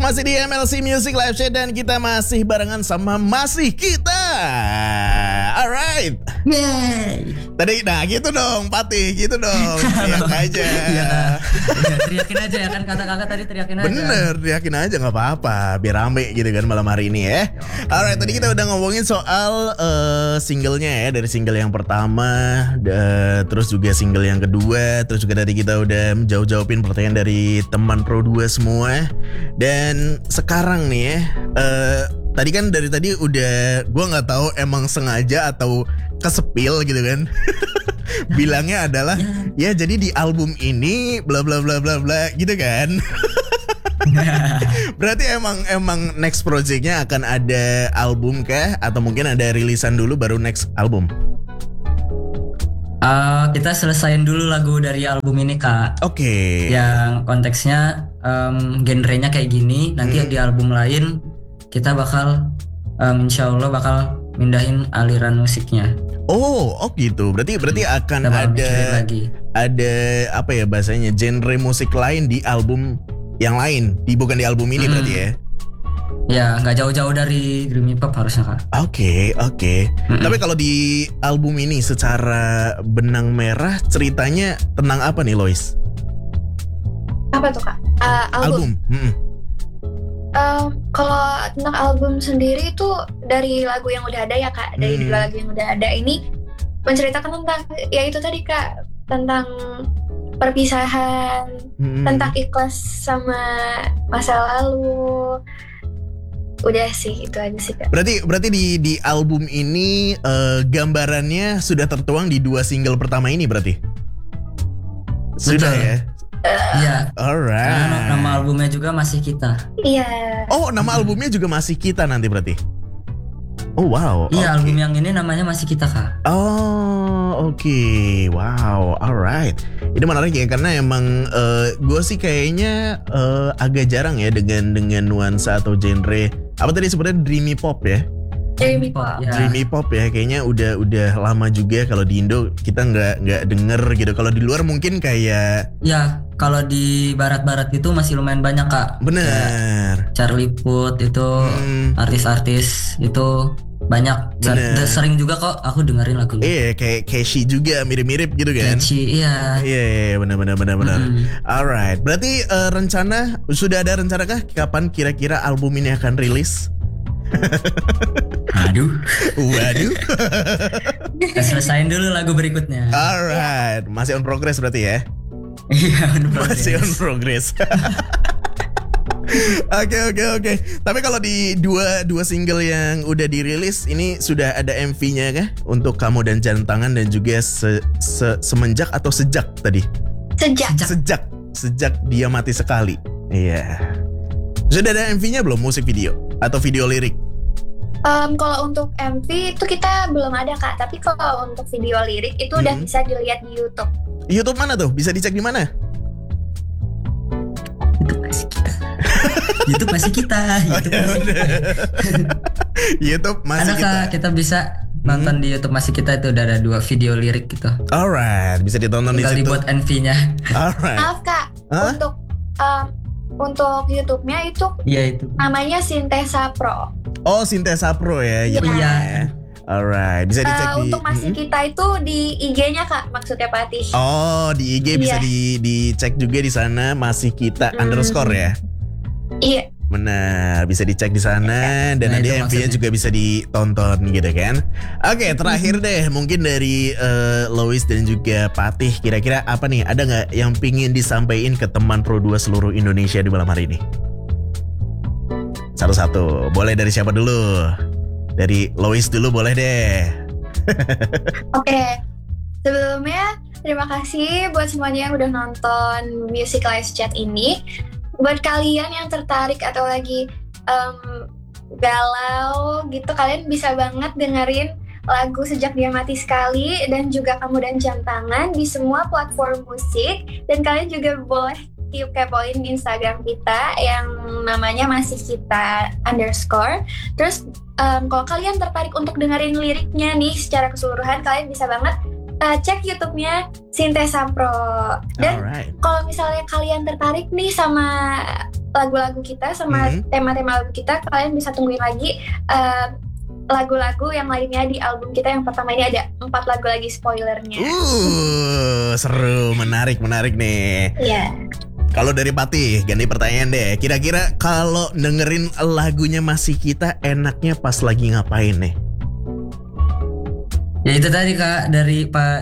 Masih di MLC Music Live Chat dan kita masih barengan sama Masih Kita. Alright. Yeay. Tadi nah gitu dong Patih, gitu dong. Teriak aja. Iya, teriakin aja ya kan, kata kakak tadi teriakin aja. Bener, teriakin aja gak apa-apa, biar rame gitu kan malam hari ini ya. Alright, tadi kita udah ngomongin soal singlenya ya. Dari single yang pertama, terus juga single yang kedua. Terus juga tadi kita udah jawab-jawabin pertanyaan dari teman Pro 2 semua. Dan sekarang nih ya, tadi kan dari tadi udah, gue nggak tahu emang sengaja atau kesepil gitu kan. Bilangnya adalah ya jadi di album ini bla bla bla bla bla gitu kan. Berarti emang next projectnya akan ada album kah, atau mungkin ada rilisan dulu baru next album? Kita selesain dulu lagu dari album ini kak. Oke. Yang konteksnya genrenya kayak gini. Nanti di album lain kita bakal insya Allah bakal mindahin aliran musiknya. Oh gitu. Berarti akan ada apa ya bahasanya, genre musik lain di album yang lain, bukan di album ini berarti ya? Ya, nggak jauh-jauh dari Dreamy Pop harusnya kak. Oke. Tapi kalau di album ini secara benang merah ceritanya tentang apa nih Lois? Apa tuh kak? Album. Kalau tentang album sendiri itu dari lagu yang udah ada ya kak, dari dua lagu yang udah ada ini menceritakan tentang ya itu tadi kak, tentang perpisahan, tentang ikhlas sama masa lalu. Udah sih, itu aja sih kak. Berarti di album ini gambarannya sudah tertuang di 2 single pertama ini berarti? Sudah ya? Iya. Alright. Nama albumnya juga Masih Kita. Iya. Oh, nama albumnya juga Masih Kita nanti berarti? Oh wow. Iya, album yang ini namanya Masih Kita kak. Oh oke. Wow, alright. Ini menarik ya, karena emang gue sih kayaknya agak jarang ya dengan nuansa atau genre apa tadi sebenarnya Dreamy Pop ya. Dreamy Pop. Ya. Dreamy Pop ya, kayaknya udah lama juga kalau di Indo kita nggak denger gitu. Kalau di luar mungkin kayak ya, kalau di barat-barat itu masih lumayan banyak kak. bener. Charlie Puth itu artis-artis itu banyak. Sering juga kok aku dengerin lagu. Iya, kayak Casey juga mirip-mirip gitu kan. Casey, iya. Iya, benar. Alright, berarti sudah ada rencana kah kapan kira-kira album ini akan rilis? Waduh. Waduh. Selesain dulu lagu berikutnya. Alright, masih on progress berarti ya? Iya, Masih on progress. Oke. Tapi kalau di dua single yang udah dirilis ini sudah ada MV-nya kah untuk Kamu dan Jam Tangan, dan juga semenjak atau sejak tadi? Sejak Dia Mati Sekali. Iya. Sudah ada MV-nya belum, musik video atau video lirik? Kalau untuk MV itu kita belum ada kak, tapi kalau untuk video lirik itu udah bisa dilihat di YouTube. YouTube mana tuh? Bisa dicek di mana? YouTube Masih Kita. YouTube Masih Ada Kita. kak, kita bisa nonton di YouTube Masih Kita, itu udah ada 2 video lirik gitu. Alright, bisa ditonton di Tinggal situ. dibuat MV-nya. Alright. Maaf kak, untuk YouTube-nya itu Iya itu. namanya Sintesa Pro. Oh, Sintesa Pro ya. Iya. Alright, bisa dicek di. Untuk Masih Kita itu di IG-nya kak, maksudnya Patih. Oh, di IG bisa dicek juga di sana, Masih Kita _ ya. Iya. Benar, bisa dicek di sana, dan nanti MV-nya juga bisa ditonton gitu kan. Oke, terakhir deh mungkin dari Lois dan juga Patih, kira-kira apa nih, ada nggak yang pingin disampaikan ke teman Pro 2 seluruh Indonesia di malam hari ini? Satu-satu, boleh dari siapa dulu? Dari Lois dulu boleh deh. Oke. Sebelumnya terima kasih buat semuanya yang udah nonton Music Live Chat ini. Buat kalian yang tertarik atau lagi galau gitu, kalian bisa banget dengerin lagu Sejak Dia Mati Sekali dan juga Kamu dan Jam Tangan di semua platform musik. Dan kalian juga boleh kepoin Instagram kita yang namanya Masih Kita _ Terus kalau kalian tertarik untuk dengerin liriknya nih secara keseluruhan, kalian bisa banget cek YouTube-nya Sintesa Pro. Dan kalau misalnya kalian tertarik nih sama lagu-lagu kita sama tema-tema lagu kita, kalian bisa tungguin lagi lagu-lagu yang lainnya di album kita. Yang pertama ini ada 4 lagu lagi spoilernya. Seru, menarik nih. Iya. Kalau dari Patih, ganti pertanyaan deh. Kira-kira kalau dengerin lagunya Masih Kita enaknya pas lagi ngapain nih? Ya itu tadi Kak, dari Pak